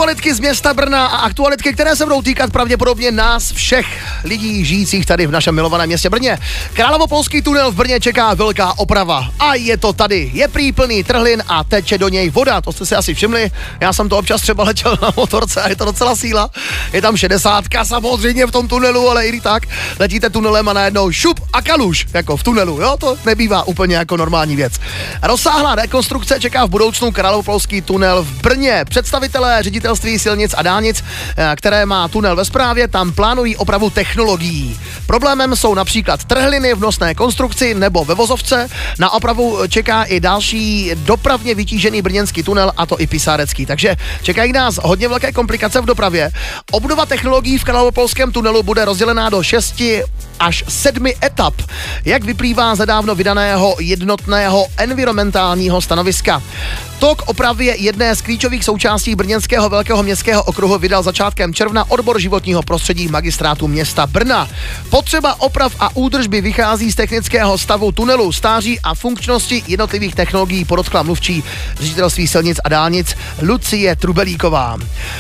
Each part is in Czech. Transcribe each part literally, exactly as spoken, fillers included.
Aktualitky z města Brna a aktualitky, které se budou týkat pravděpodobně nás všech lidí žijících tady v našem milovaném městě Brně. Královopolský tunel v Brně čeká velká oprava a je to tady. Je prý plný trhlin a teče do něj voda, to jste si asi všimli. Já jsem to občas třeba letěl na motorce a je to docela síla. Je tam šedesátka samozřejmě v tom tunelu, ale i tak letíte tunelem a najednou šup a kaluž, jako v tunelu, jo, to nebývá úplně jako normální věc. Rozsáhlá rekonstrukce čeká v budoucnu Královopolský tunel v Brně. Představitelé ředitelství silnic a dálnic, které má tunel ve správě, tam plánují opravu technologií. Problémem jsou například trhliny v nosné konstrukci nebo ve vozovce. Na opravu čeká i další dopravně vytížený brněnský tunel, a to i pisárecký. Takže čekají nás hodně velké komplikace v dopravě. Obnova technologií v Královopolském tunelu bude rozdělená do šesti až sedmi etap, jak vyplývá z nedávno vydaného jednotného environmentálního stanoviska. To k opravě jedné z klíčových součástí brněnského velkého městského okruhu vydal začátkem června odbor životního prostředí magistrátu města Brna. Potřeba oprav a údržby vychází z technického stavu tunelu, stáří a funkčnosti jednotlivých technologií, podotkla mluvčí ředitelství silnic a dálnic Lucie Trubelíková.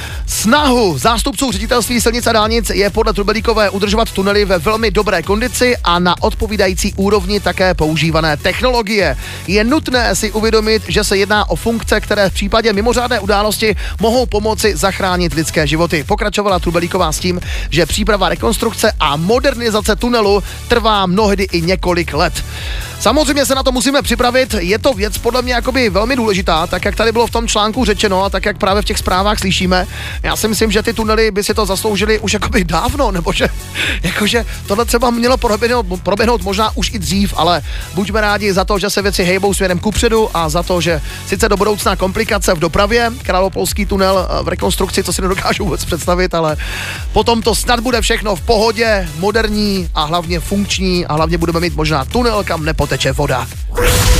Snahu zástupců ředitelství silnic a dálnic je podle Trubelíkové udržovat tunely ve velmi dobré kondici a na odpovídající úrovni také používané technologie. Je nutné si uvědomit, že se jedná o funkce, které v případě mimořádné události mohou pomoci zachránit lidské životy. Pokračovala Trubelíková s tím, že příprava rekonstrukce a modernizace tunelu trvá mnohdy i několik let. Samozřejmě se na to musíme připravit, je to věc podle mě jakoby velmi důležitá, tak jak tady bylo v tom článku řečeno a tak jak právě v těch zprávách slyšíme. Já si myslím, že ty tunely by si to zasloužily už jakoby dávno, nebo že jakože tohle třeba mělo proběhnout, proběhnout možná už i dřív, ale buďme rádi za to, že se věci hejbou směrem kupředu a za to, že sice do budoucna komplikace v dopravě, Královopolský tunel v rekonstrukci, to si nedokážu vůbec představit, ale potom to snad bude všechno v pohodě, moderní a hlavně funkční a hlavně budeme mít možná tunel, kam nepoteče voda.